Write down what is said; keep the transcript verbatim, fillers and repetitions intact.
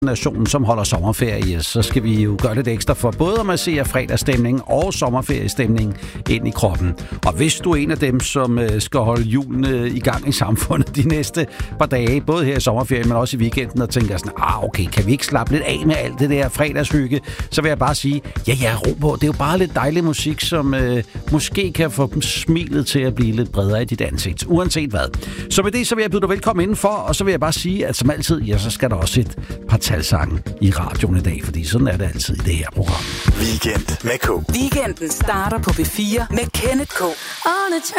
nationen, som holder sommerferie, så skal vi jo gøre lidt ekstra for både at massere fredagsstemningen og sommerferiestemningen ind i kroppen. Og hvis du er en af dem, som skal holde julen i gang i samfundet de næste par dage, både her i sommerferien, men også i weekenden, og tænker sådan, ah okay, kan vi ikke slappe lidt af med alt det der fredagshygge, så vil jeg bare sige, ja ja, ro på, det er jo bare lidt dejlig musik, som øh, måske kan få smilet til at blive lidt bredere i dit ansigt, uanset hvad. Så med det, så vil jeg byde dig velkommen indenfor, og så vil jeg bare sige, at som altid, ja, så skal der også et par talsange i radioen i dag, fordi sådan er det altid i det her program. Weekend med K. Weekenden starter på B fire med Kenneth K.